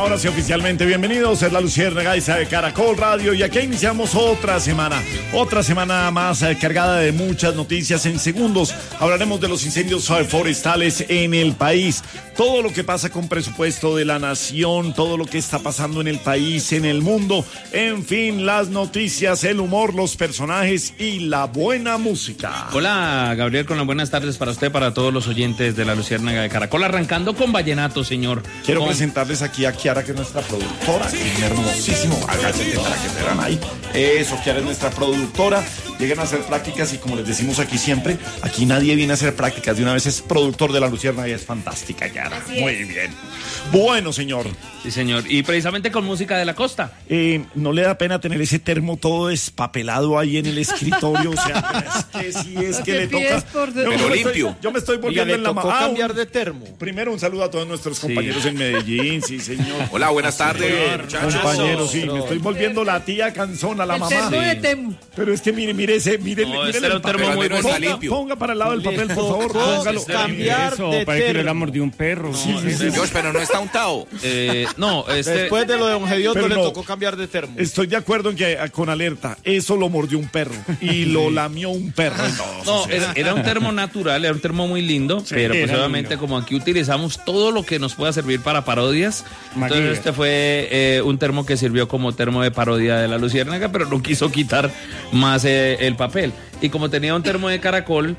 ahora sí oficialmente bienvenidos, es la Luciérnaga de Caracol Radio y aquí iniciamos otra semana más cargada de muchas noticias. En segundos hablaremos de los incendios forestales en el país, todo lo que pasa con presupuesto de la nación, todo lo que está pasando en el país, en el mundo, en fin, las noticias, el humor, los personajes y la buena música. Hola Gabriel, con las buenas tardes para usted, para todos los oyentes de la Luciérnaga de Caracol, arrancando con vallenato, señor. Quiero presentarles aquí a Kiara, que es nuestra productora, un hermosísimo, agáchense para que te vean ahí. Eso, Kiara es nuestra productora. Lleguen a hacer prácticas y como les decimos aquí siempre, aquí nadie viene a hacer prácticas, de una vez es productor de la Luciérnaga y es fantástica, Kiara. Muy bien. Bueno, señor. Sí, señor. Y precisamente con música de la costa. ¿No le da pena tener ese termo todo despapelado ahí en el escritorio? O sea, es que le toca. Pero limpio. Yo me estoy volviendo en la mamá. Cambiar de termo. Primero un saludo a todos nuestros compañeros en Medellín, sí, señor. Hola, buenas tardes, muchachos. Compañeros, sí, me estoy volviendo la tía canzona, la mamá. Pero es que mire era un termo muy bonito. Ponga para el lado del papel, por favor. Póngalo. Cambiar de parece que le termo. la mordió un perro. Sí. Dios, pero no está untado. Después de lo de Don Gediondo Pero le no. tocó cambiar de termo. Estoy de acuerdo en que con alerta, eso lo mordió un perro y lo lamió un perro. No, era un termo natural, era un termo muy lindo, pero pues era obviamente lindo. como aquí utilizamos todo lo que nos pueda servir para parodias, Maguire. entonces este fue un termo que sirvió como termo de parodia de la Luciérnaga, pero no quiso quitar más el papel. Y como tenía un termo de caracol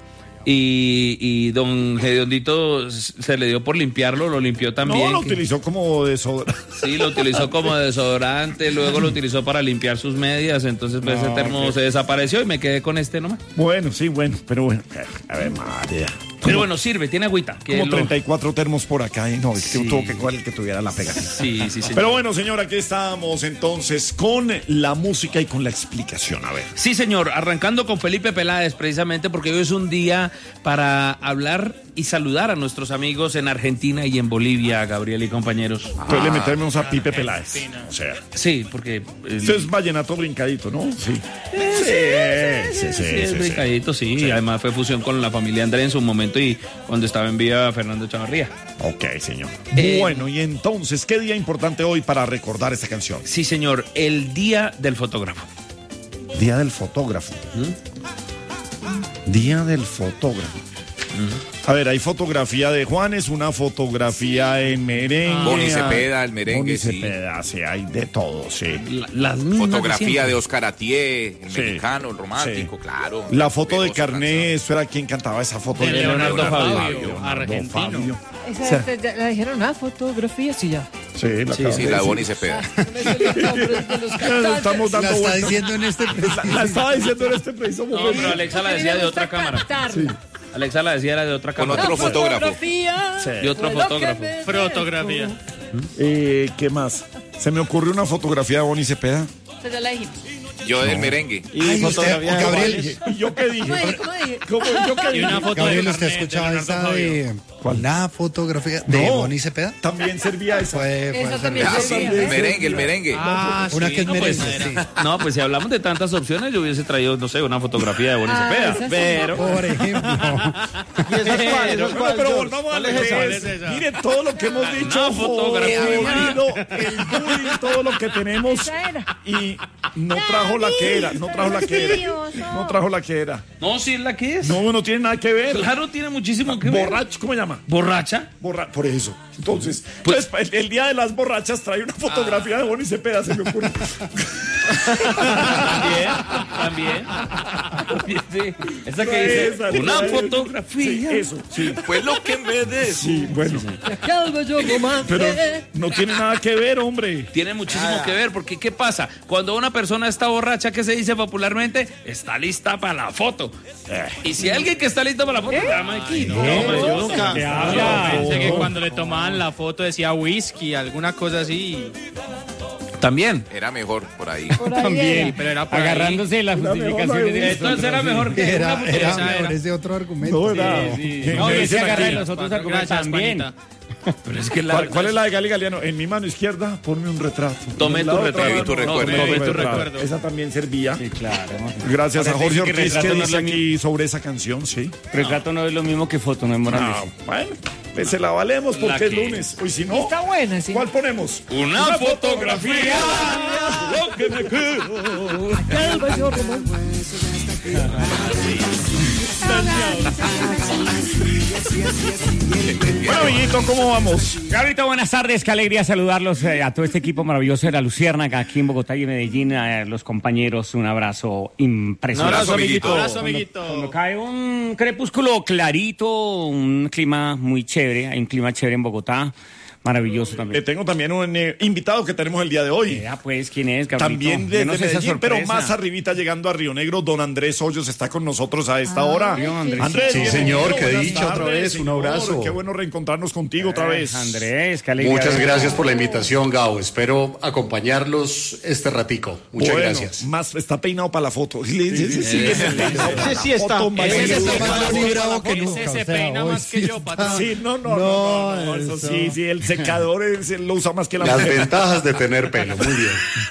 y don Gediondito se le dio por limpiarlo, lo limpió también. No, lo utilizó como desodorante. Sí, lo utilizó como desodorante, luego lo utilizó para limpiar sus medias, entonces pues ese termo se desapareció y me quedé con este nomás. Bueno, sí, pero bueno. A ver, María. Pero bueno, sirve, tiene agüita. que Como lo- 34 termos por acá y no, es que Sí. tuvo que cuál el que tuviera la pegatina. Sí, señor. Pero bueno, señor, aquí estamos entonces con la música y con la explicación. A ver. Sí, señor, arrancando con Felipe Peláez, precisamente porque hoy es un día para hablar y saludar a nuestros amigos en Argentina y en Bolivia, Gabriel y compañeros. Entonces le metemos a Pipe Peláez. O sea, Sí, porque... esto es vallenato brincadito, ¿no? Sí. Sí, es brincadito, sí. Además fue fusión con la familia André en su momento y cuando estaba en vida Fernando Chavarría. Ok, señor. Eh, Bueno, y entonces, ¿qué día importante hoy para recordar esta canción? Sí, señor, el Día del Fotógrafo. Día del fotógrafo. Día del fotógrafo. A ver, hay fotografía de Juanes, una fotografía en merengue. Boni Cepeda, el merengue, Boni sí. Cepeda, sí, hay de todo, sí. Las mismas Fotografía siempre. de Oscar Atié, el Sí. mexicano, el romántico, Sí. claro. La foto de Pegosa Carné, eso era quien cantaba esa foto. De Leonardo Fabio, Leonardo argentino. Fabio. Esa la dijeron, fotografía, sí, ya. Sí, la Sí, acabas Sí, de la de decir. Boni Cepeda. Estamos dando La está vueltas. diciendo en este La estaba diciendo en este preciso No, momento. pero Alexa la decía de otra cámara. Alexa la decía era de otra Con cámara. otro fotógrafo. Y otro fotógrafo. Fotografía. ¿Qué más? Se me ocurrió una fotografía de Boni Cepeda. Ya la dijimos. Yo del merengue. Y Ay, fotografía de Gabriel, Juanes. ¿Y yo qué dije? ¿Cómo dije? ¿Cómo yo qué Y dije? una foto Gabriel, de ¿usted ha Carnet, escuchado de Leonardo esa Fabio. de la fotografía de No. Boni Cepeda? También servía esa. Puede Esa ser. también Ah, sí, servía. el merengue, el merengue. Ah, Una sí, que es no, pues, merengue, sí. No, pues si hablamos de tantas opciones, yo hubiese traído, no sé, una fotografía de Boni Cepeda. esa sí. Pero... Por ejemplo. ¿Y esa es cuál? ¿Esa es Bueno, cuál, pero George? volvamos a ¿Cuál es esa? ¿Cuál es esa? Mire todo lo que hemos dicho. Una fotografía. Jodido, el bullying, todo lo que tenemos. Esa era. Y no trajo la que era. No trajo la que era. No trajo la que era. No, sí es la que es. No, no tiene nada que ver. Claro, tiene muchísimo que ver. Borracho, ¿cómo se llama? ¿Borracha? Por eso. Entonces, Pues- entonces, el día de las borrachas trae una fotografía de Boni Cepeda, se me ocurre. También. Sí. Esa que dice, Esa, una esa. fotografía. Sí, eso, sí. Fue lo que me des. Sí, bueno. Calvo yo romance. Pero no tiene nada que ver, hombre. Tiene muchísimo que ver, porque ¿qué pasa? Cuando una persona está borracha, ¿qué se dice popularmente? Está lista para la foto. Y si hay alguien que está listo para la foto, llama aquí. No, pues yo nunca. ¿Qué habla? Pensé que cuando le tomaban la foto decía whisky, alguna cosa así. También. Era mejor por ahí. Por ahí También, era. pero era por ahí. agarrándose las Era mejor justificaciones de Entonces era mejor que una Era fotografía. mejor ese otro argumento. No, era. Sí. ¿Qué No, y dicen ese agarra aquí? de los otros argumentos Gracias, también. Juanita. Pero es que ¿Cuál es la de Gali Galeano? En mi mano izquierda, ponme un retrato. Tome En la tu otra retrato. mano, Tu recuerdo. tome tu recuerdo. Esa también servía. Sí, claro. Gracias a Ahora Jorge dice que Ortiz que retrato no es dice lo aquí sobre esa canción, sí. Retrato no es lo mismo que foto, no es Morales. No, bueno, pues se la valemos porque es lunes. Hoy si no, Está buena, sí. ¿cuál ponemos? Una fotografía. Lo que me quedo. Aquel bello romance. Bueno, amiguito, ¿cómo vamos? Gabrielito, buenas tardes, qué alegría saludarlos a todo este equipo maravilloso de La Luciérnaga aquí en Bogotá y en Medellín, a los compañeros, un abrazo impresionante. Un abrazo, amiguito. Abrazo, amiguito. Cuando cae un crepúsculo clarito, un clima muy chévere, hay un clima chévere en Bogotá, maravilloso también. Tengo también un invitado que tenemos el día de hoy. Pues, ¿quién es, Gabrielito? También desde Denos esa Medellín, pero sorpresa. más arribita llegando a Río Negro, don Andrés Hoyos está con nosotros a esta hora. Andrés, Sí, bienvenido, señor, qué buenas dicha otra vez, un señor. abrazo. Qué bueno reencontrarnos contigo otra vez. Andrés, qué alegría. Muchas gracias por la invitación, Gao. Espero acompañarlos este ratico. Muchas Bueno, gracias. Más está peinado para la foto. Ese sí está. Ese se peina más que yo, patrón. Sí, no, eso sí, el secador lo usa más que la Las mujer. ventajas de tener pelo. Muy bien.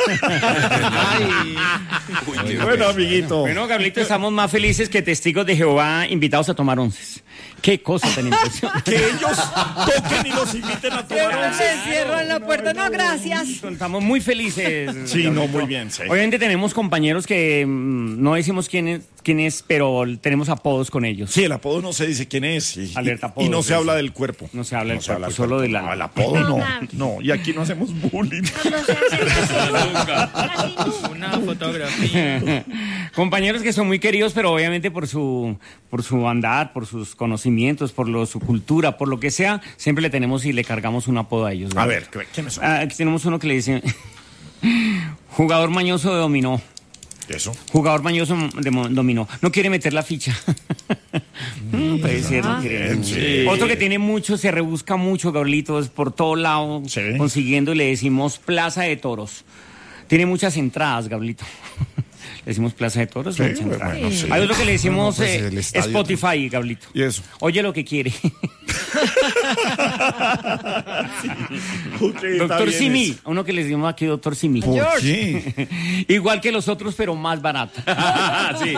Bueno, amiguito. Bueno, Gabrielito, estamos más felices que testigos de Jehová invitados a tomar onces. Qué cosa tan impresionante. Que ellos toquen y los inviten a tomar Pero once. me cierro en la puerta. No, gracias. Estamos muy felices. Sí, no, Gabrielito. muy bien, sí. Obviamente tenemos compañeros que no decimos quién es, pero tenemos apodos con ellos. Sí, el apodo no se dice quién es. Y, Alerta y apodos, no se sí. habla del cuerpo. No se habla del se habla cuerpo, del solo cuerpo. de la... No, el apodo no. No, y aquí no hacemos bullying. Una fotografía. Compañeros que son muy queridos, pero obviamente por su andar, por sus conocimientos, por su cultura, por lo que sea, siempre le tenemos y le cargamos un apodo a ellos. ¿verdad? A ver, ¿quiénes son? Aquí tenemos uno que le dice jugador mañoso de dominó. Eso. Jugador mañoso de dominó. No quiere meter la ficha. Puede ser, no quiere. bien, sí. Otro que tiene mucho, se rebusca mucho, Gabrielitos, por todo lado, Sí. consiguiendo, le decimos Plaza de Toros. Tiene muchas entradas, Gabrielito. Le decimos Plaza de Toros. Sí, muchas entradas. bueno, sí. Hay otro que le decimos Bueno, pues, el estadio Spotify, Gabrielito. ¿Y eso? Oye lo que quiere. Ok, está Doctor bien Simi. eso. Uno que le decimos aquí, Doctor Simi. ¿Por qué? Igual que los otros, pero más barato. Sí.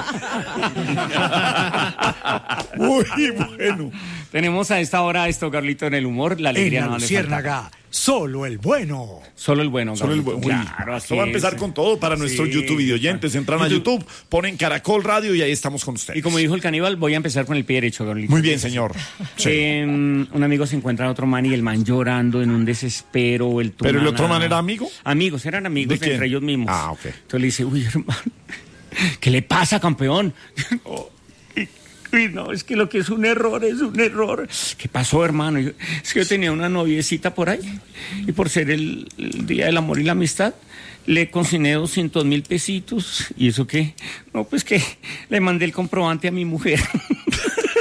Muy bueno. Tenemos a esta hora esto, Carlito, en el humor. La alegría En no la le falta. Luciérnaga, solo el bueno. Solo el bueno, Solo el Carlito. buen. Claro, así Esto va a empezar es. con todo para nuestros Sí, YouTube videoyentes. Entran a YouTube, ponen Caracol Radio y ahí estamos con ustedes. Y como dijo el caníbal, voy a empezar con el pie derecho, Carlito. Muy bien, señor. Sí. Un amigo se encuentra a otro man y el man llorando en un desespero. ¿Pero el otro man era amigo? Amigos, eran amigos ¿De quién? entre ellos mismos. Ah, ok. Entonces le dice, uy, hermano, ¿qué le pasa, campeón? Uy, no, es que lo que es un error, es un error. ¿Qué pasó, hermano? Es que yo tenía una noviecita por ahí y por ser el Día del Amor y la Amistad, le consigné 200,000 pesitos. ¿Y eso qué? No, pues que le mandé el comprobante a mi mujer.